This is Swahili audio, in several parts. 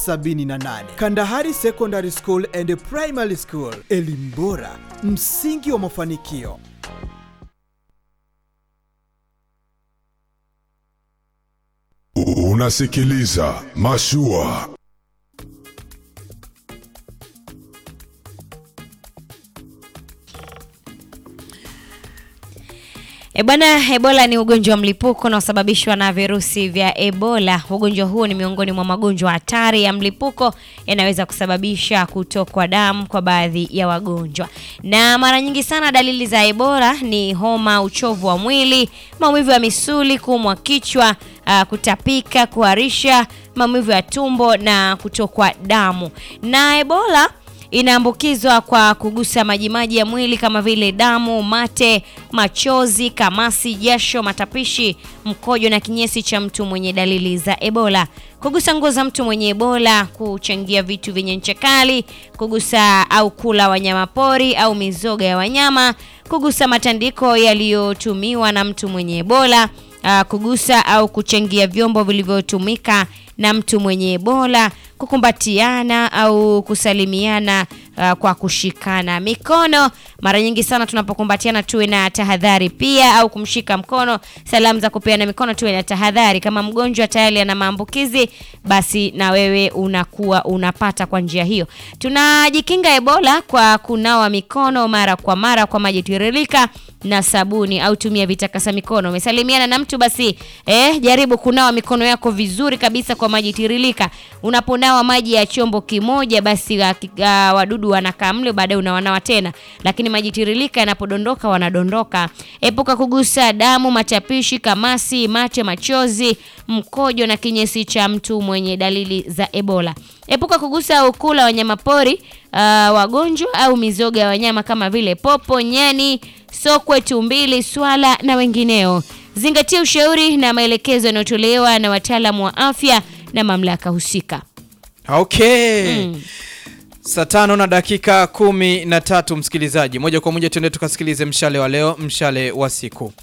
78. Kandahari Secondary School and Primary School, elimu bora, msingi wa mafanikio. Unasikiliza Mashua. Ebola ni ugonjwa wa mlipuko unaosababishwa na virusi vya Ebola. Ugonjwa huo ni miongoni mwa magonjwa hatari ya mlipuko yanaweza kusababisha kutokwa damu kwa baadhi ya wagonjwa. Na mara nyingi sana dalili za Ebola ni homa, uchovu wa mwili, maumivu ya misuli, kuumwa kichwa, kutapika, kuharisha, maumivu ya tumbo na kutokwa damu. Na Ebola inaambukizwa kwa kugusa majimaji ya mwili kama vile damu, mate, machozi, kamasi, jasho, matapishi, mkojo na kinyesi cha mtu mwenye dalili za Ebola. Kugusa nguo za mtu mwenye Ebola, kuchangia vitu vyenye ncha kali, kugusa au kula wanyama pori au mizoga ya wanyama, kugusa matandiko yaliyotumiwa na mtu mwenye Ebola, kugusa au kuchangia vyombo vilivyotumika na mtu mwenye Ebola, kukumbatiana au kusalimiana kwa kushikana mikono. Mara nyingi sana tunapokumbatiana tuwe na tahadhari pia, au kumshika mkono, salamu za kupeana mikono tuwe na tahadhari. Kama mgonjwa tayari ana maambukizi, basi na wewe unakuwa unapata kwa njia hiyo. Tunajikinga Ebola kwa kunawa mikono mara kwa mara kwa maji tiririka na sabuni, au tumia vitakasa mikono. Umesalimiana na mtu, basi jaribu kunawa mikono yako vizuri kabisa kwa maji tiririka. Unaponawa maji ya chombo kimoja, basi wadudu wanakaa mle, baadaye unawanawa tena, lakini maji tiririka yanapodondoka wanadondoka. Epuka kugusa damu, matapishi, kamasi, mate, machozi, mkojo na kinyesi cha mtu mwenye dalili za Ebola. Epuka kugusa au kula wanyama pori wagonjwa au mizoga ya wanyama kama vile popo, nyani, sokwe, tumbili, swala na wengineo. Zingatia ushauri na maelekezo yanayotolewa na wataalamu wa afya na mamlaka husika. Okay. Saa 5:13 msikilizaji. Moja kwa moja tuende tukasikilize mshale wa leo, mshale wa siku.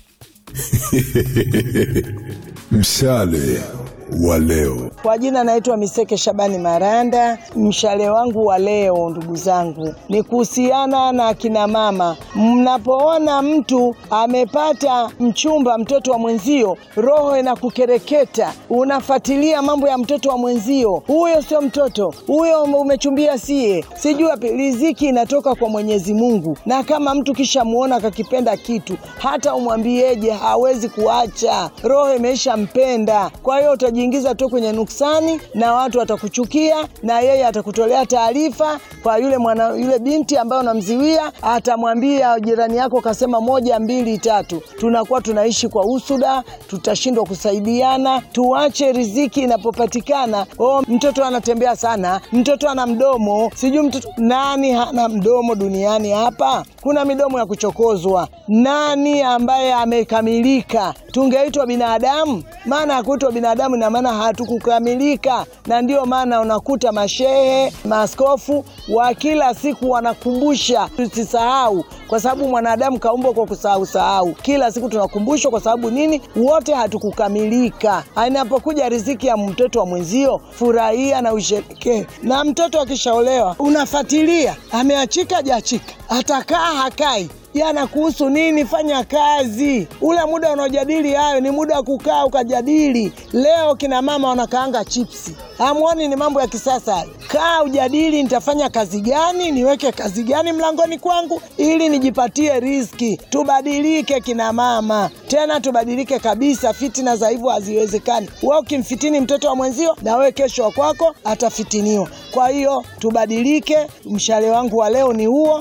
Mshale wa leo. Kwa jina naitwa Miseke Shabani Maranda. Mshale wangu wa leo, ndugu zangu, ni kuhusiana na kina mama. Mnapoona mtu amepata mchumba, mtoto wa mwenzio, roho inakukereketa, unafuatilia mambo ya mtoto wa mwenzio. Huyo sio mtoto, huyo umechumbia sie. Sijua riziki inatoka kwa Mwenyezi Mungu, na kama mtu kisha muona akakipenda kitu, hata umwambieje hawezi kuacha. Roho imeisha mpenda. Kwa hiyo utajiingiza tu kwenye nuksani na watu watakuchukia, na yeye atakutolea taarifa kwa yule binti ambaye unamziwia. Atamwambia jirani yako kasema 1 2 3. Tunakuwa tunaishi kwa usuda, tutashindwa kusaidiana. Tuache riziki inapopatikana. Mtoto anatembea sana, mtoto ana mdomo. Sijui mtoto nani hana mdomo duniani hapa? Kuna midomo ya kuchokozwa. Nani ambaye amekamilika? Tungeitwa binadamu. Maana kuitwa binadamu na maana hatukukamilika. Na ndio maana unakuta mashehe, maaskofu wa kila siku wanakumbusha tusisahau, kwa sababu mwanadamu kaumbwa kwa kusahau. Kila siku tunakumbushwa kwa sababu nini? Wote hatukukamilika. Inapokuja riziki ya mtoto wa mwenzio, furahia na usherehekee. Na mtoto akishaolewa unafuatilia, ameachika hajachika, atakaa hakai, yana kuhusu nini? Fanya kazi. Ule muda unaojadili hayo ni muda wa kukaa ukajadili. Leo kina mama wanakaanga chipsi, hamuoni ni mambo ya kisasa? Kaa ujadili, nitafanya kazi gani, niweke kazi gani mlangoni kwangu ili nijipatie riziki. Tubadilike kina mama, tena tubadilike kabisa. Fitina za hivyo haziwezekani. Wewe ukimfitini mtoto wa mwenzio, na wewe kesho wa kwako atafitiniwa. Kwa hiyo tubadilike. Mshale wangu wa leo ni huo.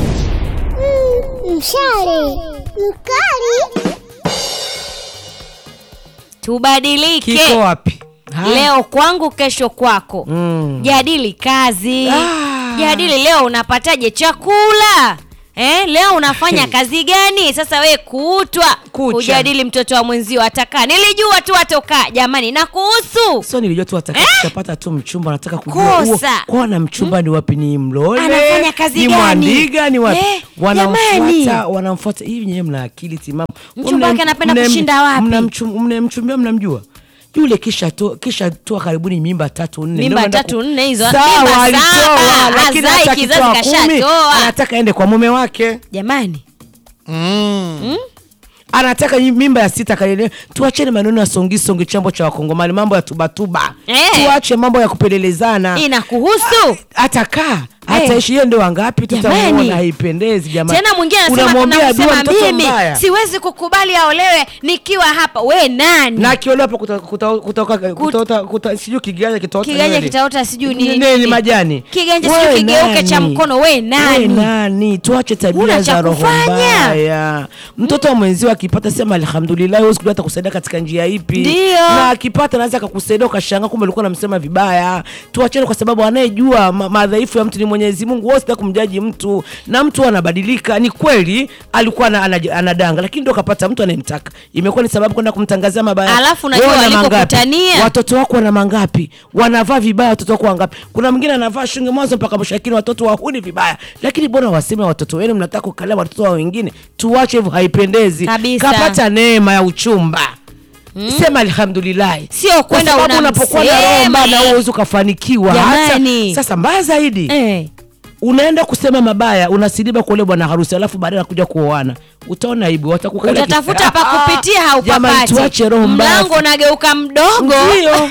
Mshale mkali. Tubadilike. Kiko wapi? Leo kwangu, kesho kwako. Jadili kazi. Jadili leo unapataje chakula. Leo unafanya kazi gani? Sasa we kuutwa kujadili mtoto wa mwenzio atakaa. Nilijua tu atokaa. Jamani, na kuhusu. Sio nilijua tu atakaa kupata tu mchumba, nataka kujua huo kwa na mchumba ni wapi, ni Mlole, anafanya kazi gani, ni Mwandiga, ni wapi? Wanamfuata hivi. Nyewe mna akili timamu. Mchumba wake anapenda kushinda wapi? Mnamchumbia, mnamjua. Yule kisha toa karibuni mimba 3-4. Mimba 3-4 hizo. Sawa alitoa, lakini hata kizazi kashatoa. Anataka ende kwa mume wake. Jamani. Anataka mimba ya 6 kalele. Tuachane maneno ya songi chambo cha Wakongomani, mambo ya tuba. Tuache mambo ya kupelelezana. Inakuhusu. Atakaa ataishi yeye ndio wangapi tutamuona, haipendezi jamani. Tena mwingine anasema mimi siwezi kukubali aolewe nikiwa hapa. We nani? Na akiolewa kutoka sijui kiganja kitaota sijui ni majani. Kiganja sijui kigeuke cha mkono. We nani? Tuache tabia za roho mbaya. Mtoto wa mwenzio akipata sema alhamdulillah, wewe usikuje hata kusaidia katika njia ipi. Na akipata anaweza kukusaidia ukashangaa kumbe alikuwa anamsema vibaya. Tuachane kwa sababu anayejua madhaifu ya mtu ni Mwenyezi Mungu. Wewe usitaki kumjaji mtu, na mtu anabadilika. Ni kweli alikuwa anadanga, lakini ndio kapata mtu anayemtaka. Imekuwa ni sababu kwenda kumtangazia mabaya. Alafu unajua walikokutania. Watoto wako wana mangapi? Wanavaa vibaya watoto wako wangapi? Kuna mwingine anavaa shunge mwanzo mpaka mwisho, lakini watoto wahuni vibaya. Lakini bora waseme watoto wenu mnataka kukalea watoto wa wengine. Tuache hivyo, haipendezi. Kapata neema ya uchumba. Sema alhamdulillah. Sio kwenda unapokuwa na roho mbaya wewe ukafanikiwa. Sasa mbaya zaidi. Unaenda kusema mabaya, unasiliba kwa yule bwana harusi, alafu baadaye anakuja kuoana. Utaona aibu, watakukalea. Utatafuta pa kupitia haupapati. Tuache roho mbaya. Mlango unageuka mdogo. Ndio.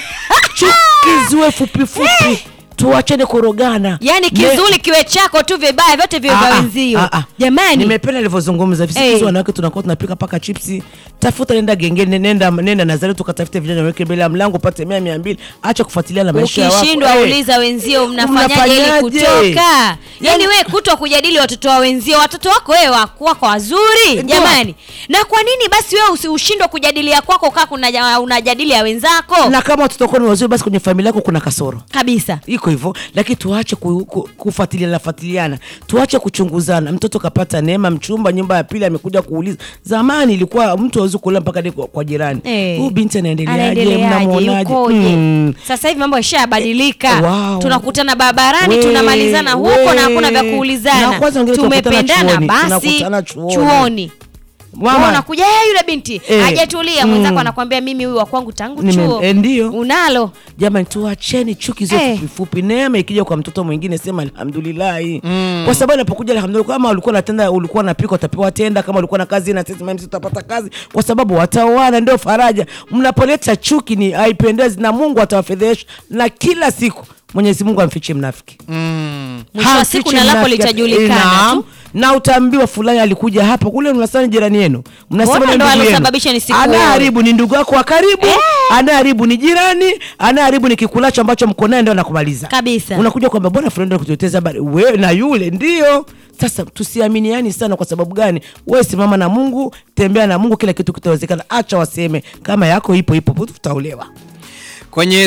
Chukizwe fupi. Tuachane korogana. Yani kizuri kiwe chako tu, vibaya vyote vya wenzio. Jamani, nimependa alivyozungumza. Visikizo wanawake tunakuwa tunapika paka chipsi. Tafuta nenda gengeni, nenda Nazareth tukatafute vijana weke mbele ya mlango upate 100-200. Acha kufuatilia na maisha yako. Ukishindwa uliza wenzio mnafanyaje ili kutoka. Yani wewe kuto kujadili watoto wa wenzio. Watoto wako wewe wako wazuri. Jamani. Na kwa nini basi wewe ushindwe kujadilia kwako kaka unajadili ya wenzako? Na kama watoto wako ni wazuri basi kwenye familia yako kuna kasoro. Kabisa. Iko hivyo, lakini tuache kufuatiliana. Tuache kuchunguzana. Mtoto kapata neema, mchumba nyumba ya pili amekuja kuuliza. Zamani ilikuwa mtu hawezi kula mpaka kwa jirani. Huyu binti anaendeleaje? Mnamuonaje? Sasa hivi mambo yashabadilika. Tunakutana barabarani, tunamalizana huko na hakuna vya kuulizana. Tumependana basi chuoni. Mama anakuja yule binti hajatulia, mwenzako anakuambia mimi huyu wa kwangu tangu chuo. Ndio. Unalo. Jamani tuacheni chuki zote fupi. Neema ikija kwa mtoto mwingine sema alhamdulillah. Kwa sababu inapokuja alhamdulillah, kama ulikuwa unapika utapewa tenda, kama ulikuwa na kazi na sisi mimi tutapata kazi, kwa sababu wataoana, ndio faraja. Mnapoleta chuki ni haipendezi, na Mungu atawafedhesha, na kila siku Mwenyezi Mungu amfiche mnafiki. Mwisho wa siku na lako litajulikana tu. Na utaambiwa fulani alikuja hapa, kule mnasema jirani yenu. Mnasema ndio alosababisha nisiku. Anaharibu ni ndugu yako wa karibu, anaharibu ni jirani, anaharibu ni kikulacho ambacho mko naye ndio anakumaliza. Kabisa. Unakuja kwamba bwana fulani ndio kututeteza habari. Wewe na yule ndio. Sasa tusiaminiani sana. Kwa sababu gani? Wewe simama na Mungu, tembea na Mungu, kila kitu kitawezekana. Acha waseme kama yako ipo tutaolewa. Kwenye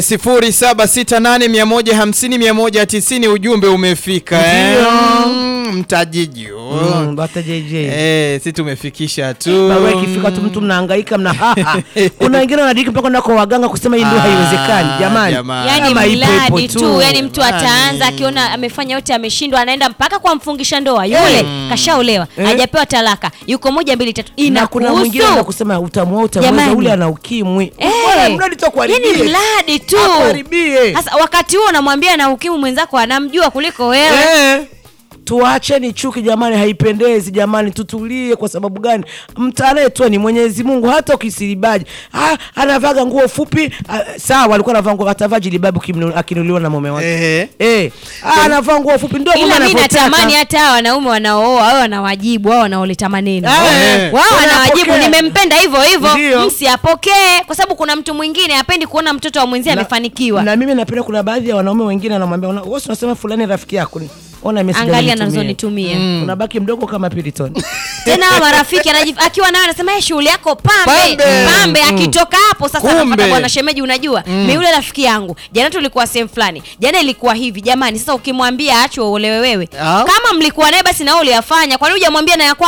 0768150190 ujumbe umefika. Mtajiju. Si tumefikisha tu. Baba ikifika tu mtu mnahangaika kuna wengine wanadiki mpaka na kwa waganga kusema hii ndio haiwezekani. Jamani. Yani mladi tu. Yani mtu ataanza akiona amefanya yote ameshindwa, anaenda mpaka kwa mfungisha ndoa. Yule kashaolewa, hajapewa talaka. Yuko 1 2 3. Na kuna mwingine anakusema utamwota ule ana ukimwi. Mradi tu kuharibia. Yani mladi tu. Sasa wakati huo unamwambia na ukimwi mwenzako anamjua kuliko wewe. Tuacheni chuki jamani, haipendezi jamani, tutulie. Kwa sababu gani? Mtaanaye tu ni Mwenyezi Mungu. Hata ukisilibaji anavaga nguo fupi, sawa, alikuwa anavaa nguo, atavaa jilibabu akinuliwa na mume wake. Anavaa nguo fupi ndio mume anapotaka. Mimi natamani hata wanaume wanaooa wao wanawajibu, wao wanaoleta maneno. Wao wanawajibu nimempenda hivyo hivyo, msiapokee, kwa sababu kuna mtu mwingine hapendi kuona mtoto wa mwenzie amefanikiwa. Na mimi napenda, kuna baadhi ya wanaume wengine anamwambia wewe unasema fulani rafiki yako ni ona message, angalia anazonitumia. Unabaki mdogo kama Piriton. Tena marafiki akiwa naye anasema shughuli yako pambe. Akitoka hapo sasa anafuata bwana shemeji, unajua mimi yule rafiki yangu jana tulikuwa same fulani, jana ilikuwa hivi. Jamani, sasa ukimwambia aache uolewe wewe, kama mlikuwa naye basi na wewe uliyafanya, kwa nini hujamwambia na ya kwako?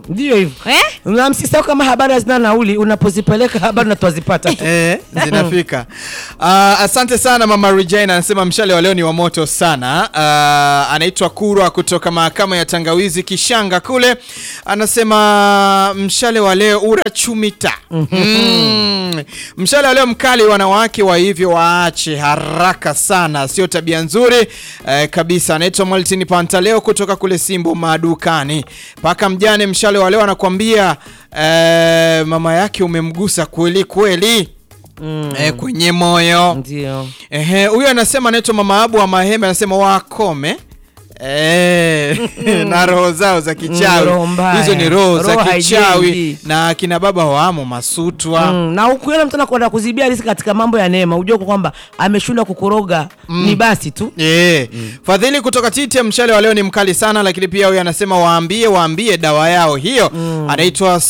Ndio hivyo. Na msisahau kama habari hazina nauli, unapozipeleka habari na tuwazipata tu. Zinafika. Asante sana Mama Regina, anasema mshale wa leo ni wa moto sana. Anaitwa Kurwa kutoka mahakama ya Tangawizi Kishanga kule. Anasema mshale wa leo urachumita. Mshale wa leo mkali, wanawake wa hivyo waache haraka sana, sio tabia nzuri kabisa. Anaitwa Maltini Pantaleo kutoka kule Simbo madukani. Paka mjane, mshale wa leo anakuambia mama yake umemgusa kweli kweli. Kwenye moyo. Ndio. Huyo anasema anaitwa Mama Abu wa Mahembe, anasema wakome na roho zao za kichawi. Hizo ni roho za kichawi na kina baba wamo masutwa. Na ukiona mtu anakwenda kuzibia riziki katika mambo ya neema, unajua kwamba ameshindwa kukuroga, ni basi tu. Fadhili kutoka Tite, mshale wa leo ni mkali sana, lakini pia huyo anasema waambie dawa yao hiyo. Anaitwa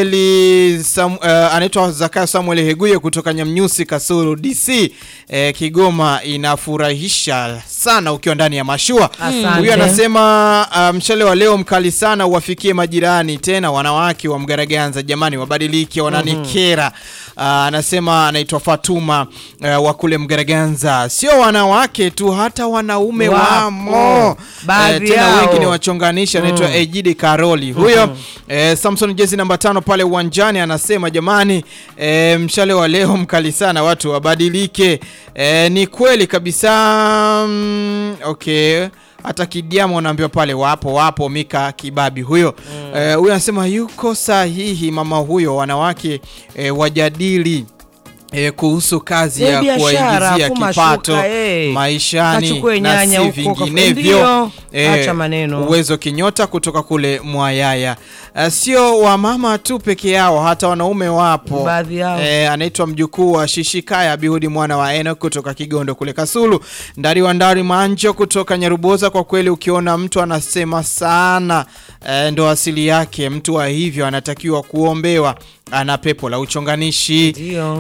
anaitwa Zakayo Samuel Heguye kutoka Nyamnyusi Kasulu DC. Kigoma inafurahisha sana ukiwa ndani ya mashua. Huyu anasema mshale wa leo mkali sana, uwafikie majirani, tena wanawake wa Mgaraganza, jamani wabadilike, wananikera. Anasema anaitwa Fatuma wa kule Mgaraganza, sio wanawake tu, hata wanaume wamo. Tena wengi ni wachonganisha. Anaitwa Ejidi Karoli huyo. Samson Jezi namba 5 pale uwanjani anasema jamani, mshale wa leo mkali sana, watu wabadilike. Ni kweli kabisa. Okay. Hata Kidiamo naambiwa pale wapo Mika Kibabi huyo. Huyo anasema yuko sahihi mama huyo, wanawake wajadili kuhusu kazi ya kuwaingizia kipato maishani na si vinginevyo. Acha maneno. Uwezo Kinyota kutoka kule Mwayaya. Sio wa mama tu peke yao, hata wanaume wapo. Baadhi yao. Anaitwa mjukuu wa Shishikaya Bihudi mwana wa Eno kutoka Kigondo kule Kasulu. Ndari wa Ndari Manjo kutoka Nyaruboza, kwa kweli ukiona mtu anasema sana ndo asili yake, mtu wa hivyo anatakiwa kuombewa, ana pepo la uchonganishi.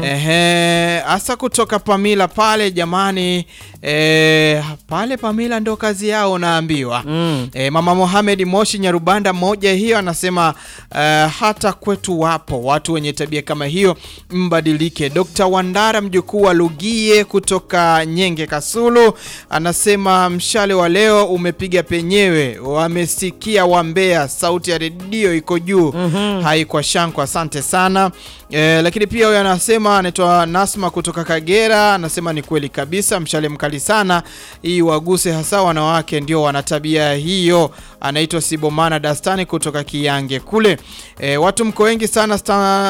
Asa kutoka Pamila pale jamani, pale Pamila ndo kazi yao naambiwa. Mama Mohamed Moshi Nyarubanda moja hiyo anasema hata kwetu wapo watu wenye tabia kama hiyo, mbadilike. Dr. Wandara mjukuu wa Lugie kutoka Nyenge Kasulu anasema mshale wa leo umepiga penyewe, wamesikia wambea, sauti ya redio iko juu. Haikwa shanko, asante sana. Lakini pia huyo anasema anaitwa Nasma kutoka Kagera, anasema ni kweli kabisa, mshale mkali sana, hii waguse hasa wanawake ndio wana tabia hiyo. Anaitwa Sibomana Dastani kutoka Kiyange kule. Watu mko wengi sana.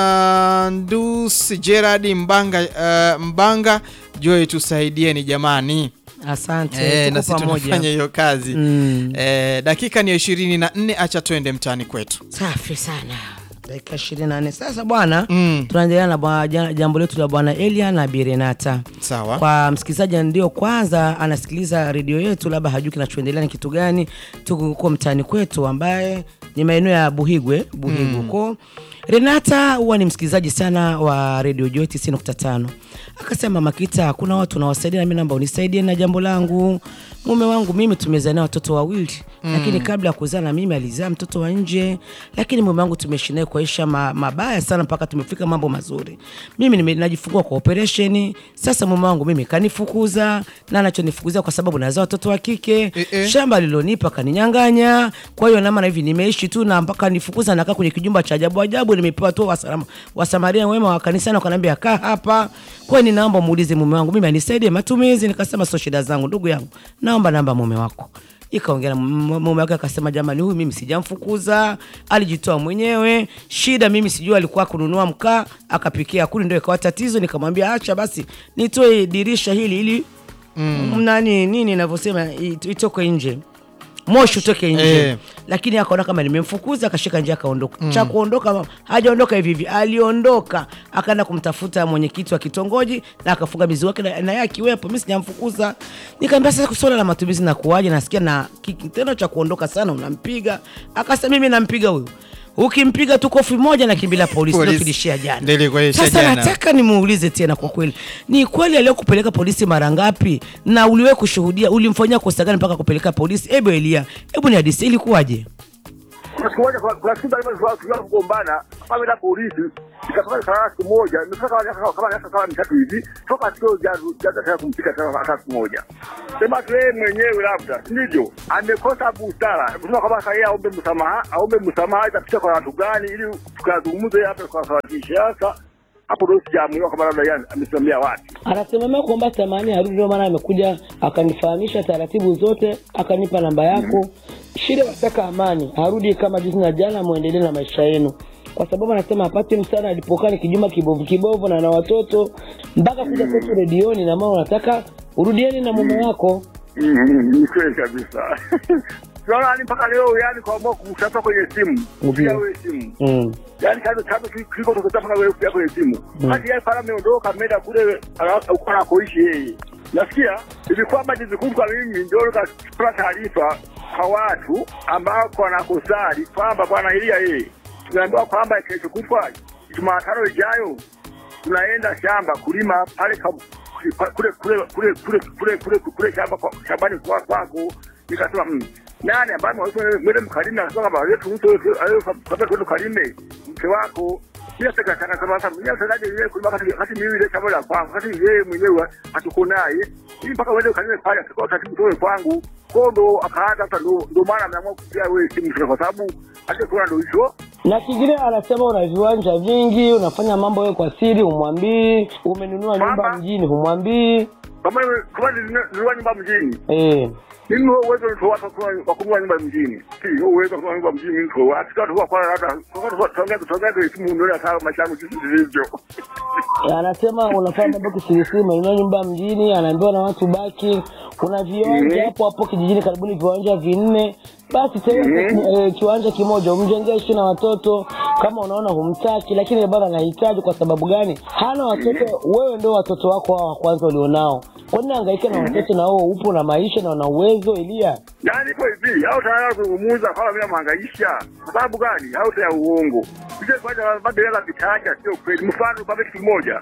Standus Gerard Mbanga Joy, tusaidieni jamani. Asante, na sisi tunafanya hiyo kazi. Dakika ni 24, acha tuende mtaani kwetu. Safi sana. Dakika 24. Sasa bwana, tunaendelea na jambo letu la bwana Elia na Birenata. Sawa. Kwa msikilizaji ndio kwanza anasikiliza redio yetu, labda hajui kinachoendelea ni kitu gani, tuko mtaani kwetu ambaye ni maeneo ya Buhigu. Kwa Renata huwa ni msikilizaji sana wa Radio Joy 90.5. Akasema Makita, kuna watu nawasaidia na mimi naomba unisaidie na jambo langu. Mume wangu mimi tumezaa watoto wawili, lakini kabla ya kuzaa na mimi alizaa mtoto wa nje, lakini mume wangu tumeishi naye kwa maisha mabaya sana mpaka tumefika mambo mazuri. Mimi nimejifungua kwa operation. Sasa mume wangu mimi kanifukuza, na anachonifukuza kwa sababu nazaa watoto wa kike. Shamba lilonipa kaninyang'anya. Kwa hiyo na hivi nimeishi tu na mpaka nifukuza, nakaa kwenye kijumba cha ajabu nimepewa tu wasamaria wema wa kanisa na kaniambia kaa hapa. Kwa hiyo ninaomba muulize mume wangu mimi anisaidie matumizi. Nikasema sio shida zangu ndugu yangu, naomba namba mume wako. Ikaongea mume wake akasema jamani, huyu mimi sijamfukuza, alijitoa mwenyewe. Shida mimi sijui alikuwa kununua mkaa akapikia kuni ndio ikawa tatizo. Nikamwambia acha basi nitoe dirisha hili ili nini ninavyosema itoke nje, moshi utoke nje. Lakini akaona kama nimemfukuza, akashika njia akaondoka. Cha kuondoka hajaondoka hivi, aliondoka akaenda kumtafuta mwenyekiti wa kitongoji na akafunga mizigo yake na yeye akiwepo. Mimi sijamfukuza. Nikamwambia sasa swala la matumizi na kuaje, nasikia na kitendo cha kuondoka sana unampiga. Akasema mimi nampiga huyu. Ukimpiga tu kofi moja na kimbila polisi. Ndio tulishia jana. Sasa nataka nimuulize tena, kwa kweli ni kweli aliyokupeleka polisi mara ngapi, na uliwe kushuhudia ulimfanyia kosa gani mpaka kupeleka polisi? Ebu Elia, ebu ni hadithi ilikuwaje? kuna siku ndio kugombana kama bila polisi ikatoka saa moja kama mitatu hivi toka sio jaza kumpika saa moja. Sema yeye mwenyewe labda ndio amekosa busara kusema kama yeye aombe msamaha itapita kwa watu gani ili tukazungumze hapa kwa sasa hapo ndio sijaamua kama labda yeye amesimamia wapi. Anasimamia kuomba samahani arudi, ndio maana amekuja akanifahamisha taratibu zote, akanipa namba yako. Shida wataka amani, arudi kama jinsi na jana, muendelee na maisha yenu. Kwa sababu anasema apate msana alipokaa ni kijuma kibovu na watoto mpaka kuja kwetu redioni, na mama unataka urudieni na mume wako. Ni kweli kabisa. Tunaona ni mpaka leo yani kwa moyo kumshapa kwenye simu. Pia wewe simu. Yani kama kiko tukutana wewe pia kwenye simu. Hadi yeye pala ameondoka ameenda kule uko na kuishi yeye. Nasikia ilikuwa majizi kubwa mimi ndio nikapata taarifa kwa watu ambao wanakosali kwamba bwana Elia yeye. Tunaambiwa kwamba kesho kutwa Jumatano ijayo tunaenda shamba kulima pale kule shambani kwako. Nikasema nani ambaye mwende mkalime nasema kama yetu mtu kwenda kalime mke wako bila sekretari kama sasa mimi sasa yeye kulima kati mimi ile shamba la kwangu kati yeye mwenyewe hatuko naye ili mpaka wewe kalime pale kwa tatibu toe kwangu kondo akaanza hata ndo maana ameamua kupia wewe simu kwa sababu hata kuna ndo hicho. Na kingine anasema una viwanja vingi, unafanya mambo wewe kwa siri, humwambii, umenunua nyumba mjini, humwambii. Kama nunua nyumba mjini. Mimi uwezo ndio watu wa kununua nyumba mjini. Si uwezo kununua nyumba mjini ndio watu kwa kwa hata tongeza simu ndio kama mashamu sisi. Anasema unafanya mambo kisiri, ununua nyumba mjini, anaambiwa na watu baki, kuna viwanja hapo kijijini karibuni viwanja 4. Basi tena kiwanja kimoja umjengee na watoto kama unaona humtaki, lakini bado anahitaji. Kwa sababu gani? Hana watoto, wewe ndio watoto wako wa kwanza ulionao. Kwa nini hangaika na watoto na wewe upo na maisha na una uwezo Elia? Yaani kwa hivi, au tayari kuzungumza kama bila mahangaisha. Sababu gani? Au tayari uongo. Sije kwanza badala vitaacha sio kweli. Mfano baba kitu moja.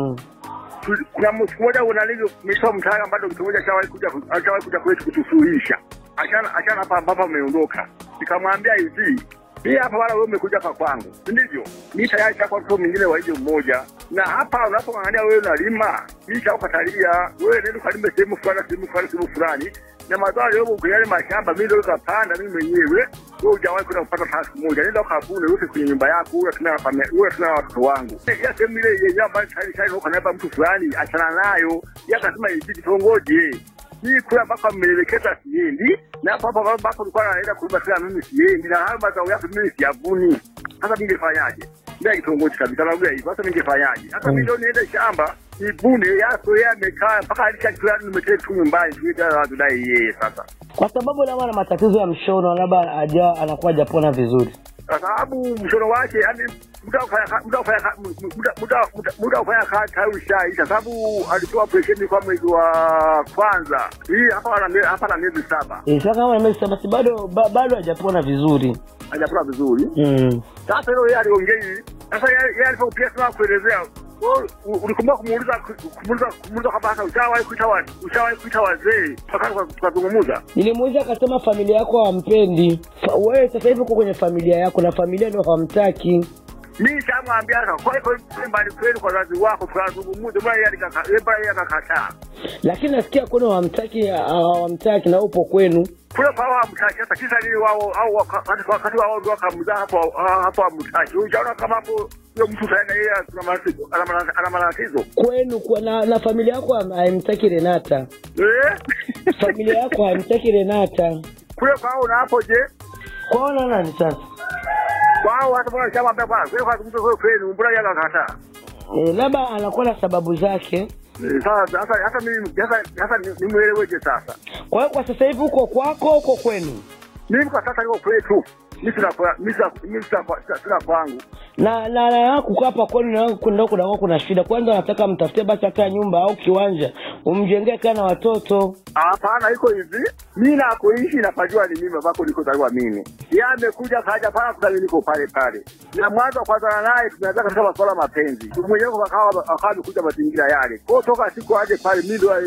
Kuna mtu mmoja unalivyo msao mtaka bado kitu moja chawahi kuja kwetu kutusuluhisha. Achana hapa ambapo ameondoka. Nikamwambia hivi, hii hapa wala wewe umekuja kwa kwangu. Ndivyo. Mimi tayari kwa mtu mwingine wa hiyo mmoja. Na hapa unapoangalia wewe unalima, mimi chakatalia, wewe ndio kalime sehemu fulani. Na mazao leo ukiyale mashamba mimi ndio kapanda mimi mwenyewe. Wewe hujawahi kwenda kupata task moja. Nenda ukavune yote kwenye nyumba yako, wewe tuna watoto wangu. Ya sehemu ile yenye nyumba tayari huko na mtu fulani achana nayo. Yakasema hivi tongoje. Hii kula mpaka mmelekeza siendi na hapa mpaka ulikuwa anaenda kulima tena mimi siendi na haya mazao yako mimi siyavuni. Sasa ningefanyaje? Ndio kitongoji kabisa labda hivi. Sasa ningefanyaje? Sasa mimi ndio niende shamba nibune yako yeye amekaa mpaka alikachukua nimetee tu nyumbani tuita watu dai yeye sasa. Kwa sababu labda ana matatizo ya mshono labda anakuwa hajapona vizuri. Kwa sababu mshono wake yani muda ufanya kazi shai sababu alitoa operation kwa mwezi wa kwanza. Hii hapa na miezi 7. Sasa kama miezi 7 si bado hajapona vizuri. Hajapona vizuri. Sasa yeye aliongea. Sasa yeye alipopia sana kuelezea. Ulikumbuka kumuuliza kama hata ushawahi kuita wazee tukazungumza. Nilimuuliza akasema familia yako hampendi. Wewe sasa hivi uko kwenye familia yako na familia ndio hamtaki. Mimi chamwambia kwa hiyo mbali kwenu kwa wazazi wako tukazungumza bwana yeye akakataa. Lakini nasikia kuna hawamtaki na upo kwenu. Kule kwa wao hamtaki hata kisa nini wao au wakati wao ndio wakamzaa hapo hamtaki. Unaona kama hapo ndio mtu sana yeye ana matatizo. Kwenu kwa na familia yako haimtaki Renata. Familia yako haimtaki Renata. Kule kwao na hapo je? Kwao na nani sasa? Kwao watu bwana chama baba. Kwa mtu kwenu mbona yeye akakataa? Labda anakuwa na sababu zake. Sasa hata mimi nimueleweje sasa? Kwa hiyo kwa sasa hivi uko kwako uko kwenu? Mimi kwa sasa niko kwetu. Mimi sina kwangu. Na kukaa hapa kwenu na kuna shida. Kwanza nataka mtafutie basi hata nyumba au kiwanja umjengee kana watoto. Hapana iko hivi. Mimi nakoishi napajua ni mimi babako niko zaliwa mimi. Yeye amekuja kaja pala kuzali niko pale. Na mwanzo kwanza naye tumeanza katika masuala mapenzi. Mwenyewe akawa kuja mazingira yale. Kwa toka siku aje pale mimi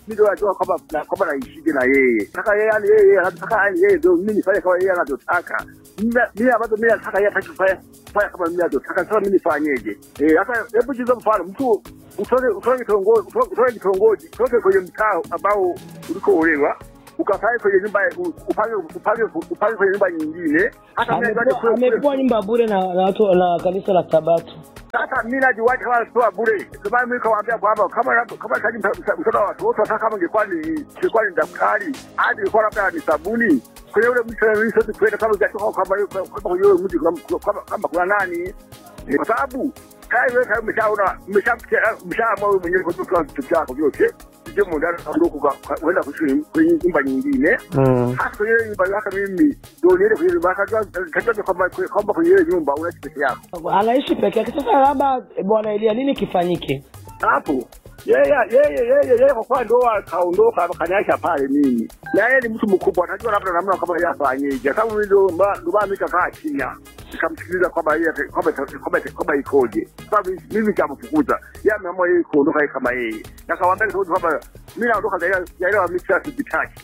ndio najua kwamba naishije na yeye. Nataka yeye yani yeye anataka yani yeye ndio mimi nifanye kama yeye anavyotaka. Mimi ambapo mimi nataka yeye atafanya kama mimi anavyotaka. Sasa mimi nifanyeje? Sasa hebu jizo mfano mtu utoe kitongoji kutoka kwenye mtaa ambao ulikoolewa ukafanya kwenye nyumba upange kwenye nyumba nyingine. Hata amekuwa nyumba bure na watu na kanisa la Sabato. Sasa mimi najua kama sio bure. Sababu mimi kawaambia kwamba kama kaji mtoto wa watoto hata kama ingekuwa ni daktari hadi ilikuwa labda ni sabuni. Kwa hiyo yule mtu sasa kwenda kama ungetoka kama yule mtu kama kuna nani? Kwa sababu kai wewe umeshaamua wewe mwenyewe kwa kitu chako vyote. Sije mundana ndokuka kwenda kwenye nyumba nyingine. Hata kwenye nyumba yako mimi ndio niende kwenye nyumba katika kwamba kwenye nyumba unaishi peke yako. Anaishi peke yake. Sasa labda bwana Elia nini kifanyike? Hapo yeye kwa kwa ndo akaondoka akaniacha pale mimi. Na yeye ni mtu mkubwa anajua labda namna kama yeye afanyeje. Sababu mimi ndo mimi nikakaa chini. Nikamsikiliza kwamba yeye kwamba ikoje. Sababu mimi nikamfukuza. Yeye ameamua yeye kuondoka kama yeye. Nakamwambia kwamba mimi naondoka ile wa mixer sitaki.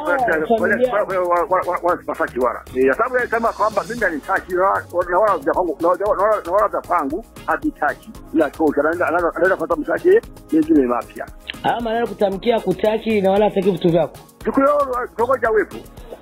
Wasipataki wala. Sababu yeye sema kwamba mimi nitaki wala za pangu hatitaki. Ila kwa anaenda kwa mtaki nyingine mapya. Maana kutamkia kutaki na wala hataki vitu vyako. Tukoja wepo.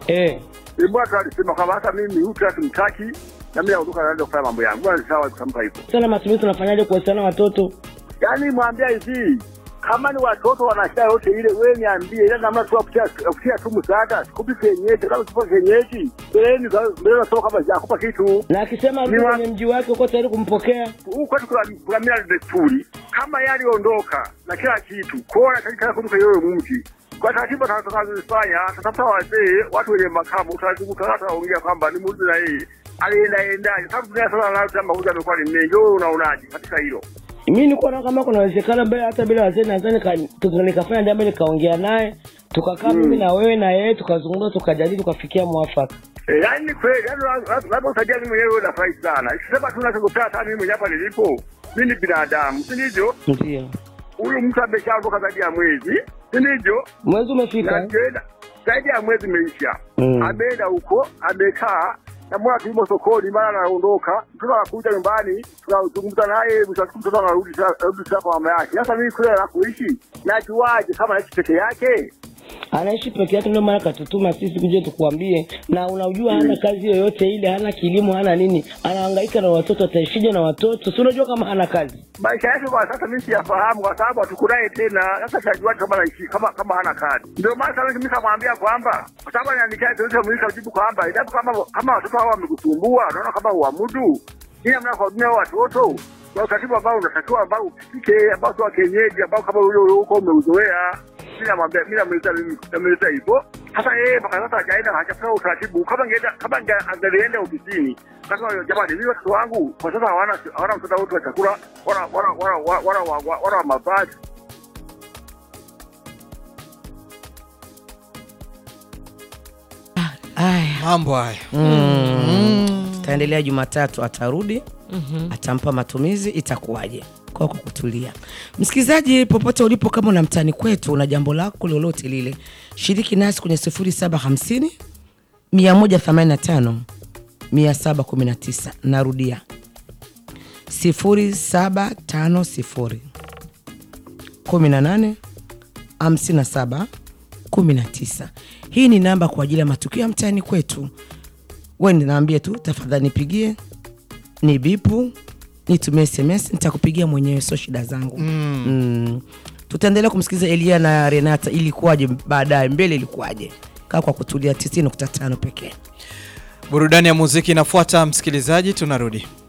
Mbona alisema kama hata mimi utamtaki na mimi naondoka naenda kufanya mambo yangu. Bwana sawa kutamka hivyo. Sana matumizi tunafanyaje kuhusiana na watoto? Yaani mwambia hivi kama ni watoto wanashia yote ile wewe niambie ila namna tu kupitia tu msaada sikupi kenyeji kama sipo kenyeji mbele na soka kama yakupa kitu na akisema rudi kwenye mji wake uko tayari kumpokea huko kwa mila desturi kama yali ondoka na kila kitu kuona katika kutoka yeye mji kwa taratibu tunazozifanya tatafuta wazee watu wenye makamu tutaongea kwamba ni mtu na yeye alienda sababu tunasema lazima huja amekuwa ni mengi wewe unaonaje katika hilo. Mimi niko na kama kuna uwezekano mbele hata bila wazee nadhani nikafanya jambo nikaongea naye tukakaa mimi na wewe na yeye tukazungumza tukajadili tukafikia mwafaka. Yaani kweli labda usajia mimi mwenyewe nafurahi sana. Sasa tunachokutana hata mimi hapa nilipo. Mimi ni binadamu, si ndivyo? Ndio. Huyu mtu ameshaondoka zaidi ya mwezi, si ndivyo? Mwezi umefika. Zaidi ya mwezi umeisha. Ameenda huko, amekaa na mwana tulimo sokoni mara anaondoka, mtoto anakuja nyumbani, tunazungumza naye, mtoto anarudi sasa kwa mama yake. Sasa mimi kule na kuishi, najuaje kama anaishi peke yake? Anaishi peke yake ndio maana katutuma sisi kuje tukuambie na unajua hana kazi yoyote ile, hana kilimo, hana nini. Anahangaika na watoto, ataishije na watoto? Si unajua kama hana kazi. Maisha yake kwa sasa mimi siyafahamu kwa sababu hatukunaye tena. Sasa tajua kama anaishi kama hana kazi. Ndio maana mimi nikamwambia kwamba kwa sababu ananikia tuweze kumlisha jibu kwamba idapo kama watoto hao wamekusumbua, naona kama uamudu. Ni amna kwa dunia watoto. Kwa katibu ambao unatakiwa ambao upike ambao wa kienyeji ambao kama huko umeuzoea. Mimi namweleza hivyo. Hata yeye mpaka sasa hajaenda hajafanya utaratibu kama angeenda ofisini. Sasa jamani mimi watoto wangu kwa sasa hawana mtoto wote wa chakula wala mavazi. Mambo haya. Taendelea Jumatatu atarudi. Atampa matumizi itakuwaje? Kwa kutulia. Msikilizaji popote ulipo kama una mtani kwetu una jambo lako lolote lile, shiriki nasi kwenye 0750 185 719. Narudia 0750 18 57 19. Hii ni namba kwa ajili ya matukio ya mtani kwetu. Wewe niambie tu tafadhali nipigie, ni bipu, nitumie SMS, nitakupigia mwenyewe, sio shida zangu. Tutaendelea kumsikiliza Elia na Renata ilikuwaje baadaye, mbele ilikuwaje. Kaa kwa kutulia 90.5 pekee. Burudani ya muziki inafuata msikilizaji, tunarudi.